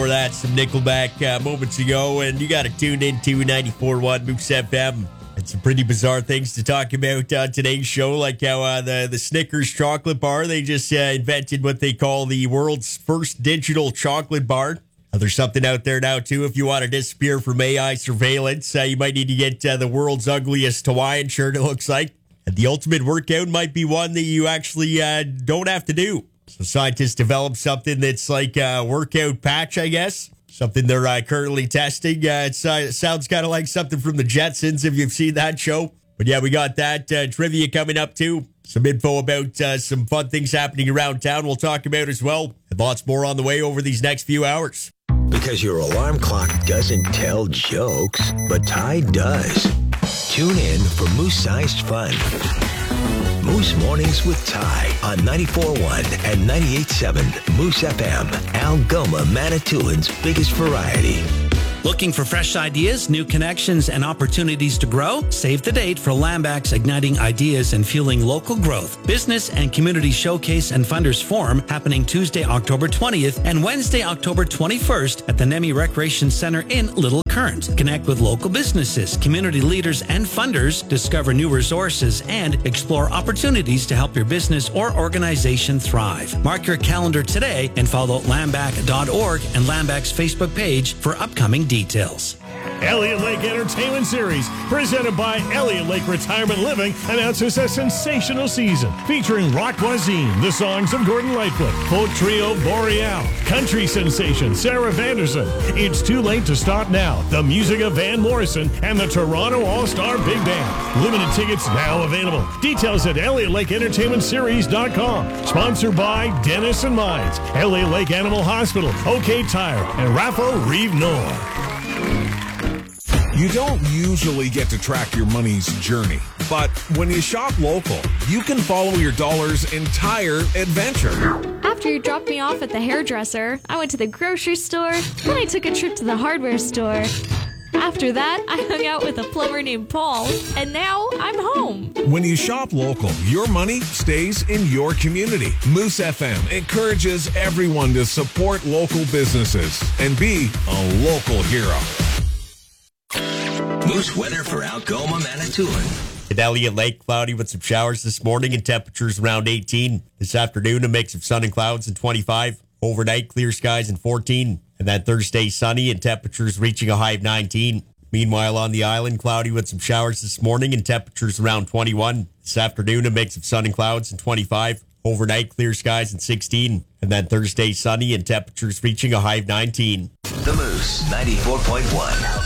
Before that, some Nickelback moments ago, and you got it tuned into 94.1 Moose FM. And some pretty bizarre things to talk about today's show, like how the Snickers chocolate bar, they just invented what they call the world's first digital chocolate bar. There's something out there now, too. If you want to disappear from AI surveillance, you might need to get the world's ugliest Hawaiian shirt, it looks like. And the ultimate workout might be one that you actually don't have to do. So scientists developed something that's like a workout patch, I guess. Something they're currently testing. It sounds kind of like something from the Jetsons, if you've seen that show. But yeah, we got that trivia coming up, too. Some info about some fun things happening around town we'll talk about as well. And lots more on the way over these next few hours. Because your alarm clock doesn't tell jokes, but Tide does. Tune in for Moose-sized fun. Moose Mornings with Ty on 94.1 and 98.7 Moose FM, Algoma, Manitoulин's biggest variety. Looking for fresh ideas, new connections, and opportunities to grow? Save the date for Lambac's Igniting Ideas and Fueling Local Growth Business and Community Showcase and Funders Forum happening Tuesday, October 20th and Wednesday, October 21st at the Nemi Recreation Center in Little Current. Connect with local businesses, community leaders, and funders, discover new resources, and explore opportunities to help your business or organization thrive. Mark your calendar today and follow lambac.org and Lambac's Facebook page for upcoming details. Elliott Lake Entertainment Series, presented by Elliott Lake Retirement Living, announces a sensational season featuring Rock Voisine, the songs of Gordon Lightfoot, folk trio Boreal, country sensation Sarah Vanderson, It's Too Late to Stop Now, the music of Van Morrison, and the Toronto All-Star Big Band. Limited tickets now available. Details at ElliottLakeEntertainmentSeries.com. Sponsored by Dennis and Mines, Elliott Lake Animal Hospital, OK Tire, and Rafa Reeve Nor. You don't usually get to track your money's journey, but when you shop local, you can follow your dollar's entire adventure. After you dropped me off at the hairdresser, I went to the grocery store, then I took a trip to the hardware store. After that, I hung out with a plumber named Paul, and now I'm home. When you shop local, your money stays in your community. Moose FM encourages everyone to support local businesses and be a local hero. Moose weather for Algoma, Manitoulin. At Elliott Lake, cloudy with some showers this morning and temperatures around 18. This afternoon, a mix of sun and clouds and 25. Overnight, clear skies and 14. And then Thursday, sunny and temperatures reaching a high of 19. Meanwhile, on the island, cloudy with some showers this morning and temperatures around 21. This afternoon, a mix of sun and clouds and 25. Overnight, clear skies and 16. And then Thursday, sunny and temperatures reaching a high of 19. The Moose, 94.1.